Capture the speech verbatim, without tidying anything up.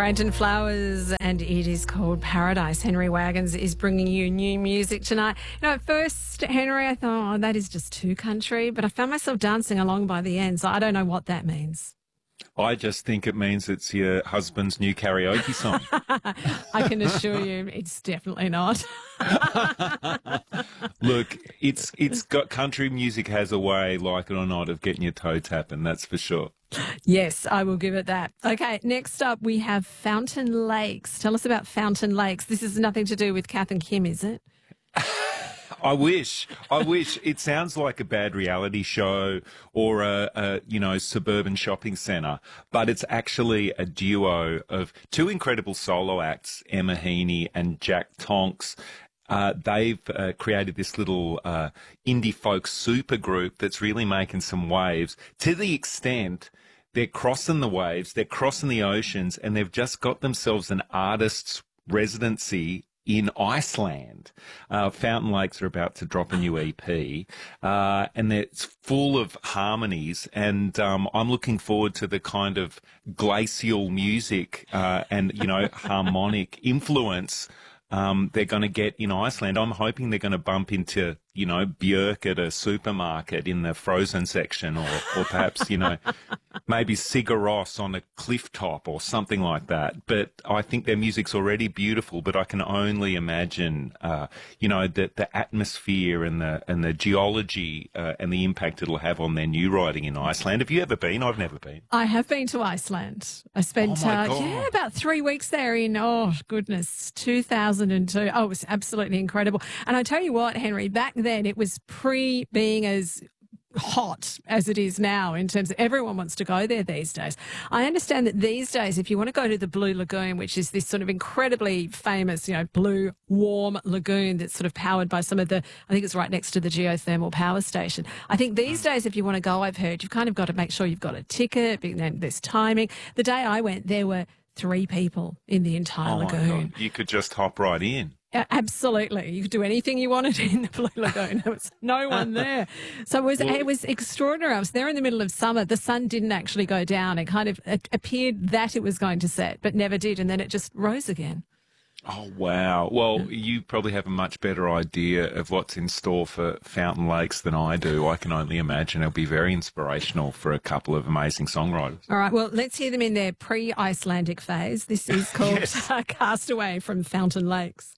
Brandon Flowers, and it is called Paradise. Henry Wagons is bringing you new music tonight. You know, at first, Henry, I thought, oh, that is just too country, but I found myself dancing along by the end, so I don't know what that means. I just think it means it's your husband's new karaoke song. I can assure you it's definitely not. Look, it's it's got country music has a way, like it or not, of getting your toe tapping, that's for sure. Yes, I will give it that. Okay, next up we have Fountain Lakes. Tell us about Fountain Lakes. This is nothing to do with Kath and Kim, is it? I wish. I wish. It sounds like a bad reality show or a, a you know, suburban shopping centre, but it's actually a duo of two incredible solo acts, Emma Heaney and Jack Tonks. Uh, they've uh, created this little uh, indie folk super group that's really making some waves, to the extent they're crossing the waves, they're crossing the oceans, and they've just got themselves an artist's residency in Iceland. Uh, Fountain Lakes are about to drop a new E P, uh, and it's full of harmonies, and um, I'm looking forward to the kind of glacial music uh, and, you know, harmonic influence um, they're going to get in Iceland. I'm hoping they're going to bump into, you know, Björk at a supermarket in the frozen section, or, or perhaps, you know, maybe Sigur Rós on a cliff top or something like that. But I think their music's already beautiful, but I can only imagine, uh, you know, the, the atmosphere and the and the geology uh, and the impact it'll have on their new writing in Iceland. Have you ever been? I've never been. I have been to Iceland. I spent, oh my uh, God. yeah, about three weeks there in, oh, goodness, two thousand two. Oh, it was absolutely incredible. And I tell you what, Henry, back then it was pre being as hot as it is now, in terms of everyone wants to go there these days. I understand that these days, if you want to go to the Blue Lagoon, which is this sort of incredibly famous, you know, blue, warm lagoon that's sort of powered by some of the, I think it's right next to the geothermal power station. I think these days, if you want to go, I've heard, you've kind of got to make sure you've got a ticket, and there's timing. The day I went, there were three people in the entire Oh my lagoon. God. You could just hop right in. Uh, absolutely. You could do anything you wanted in the Blue Lagoon. There was no one there. So it was, Well, it was extraordinary. I was there in the middle of summer. The sun didn't actually go down. It kind of it appeared that it was going to set, but never did. And then it just rose again. Oh, wow. Well, you probably have a much better idea of what's in store for Fountain Lakes than I do. I can only imagine it'll be very inspirational for a couple of amazing songwriters. All right. Well, let's hear them in their pre-Icelandic phase. This is called Yes. Castaway from Fountain Lakes.